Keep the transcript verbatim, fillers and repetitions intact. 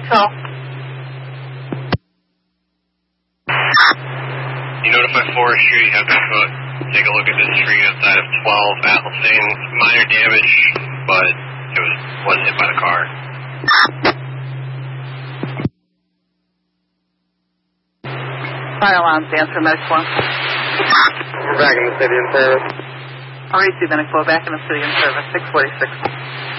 call. You notify forestry, have them go take a look at this tree outside of twelve Atlasing. Minor damage, but it was, was hit by the car. Fire alarms, answer medic one. We're back in the city in service. All right, see medic four, back in the city in service, six forty-six.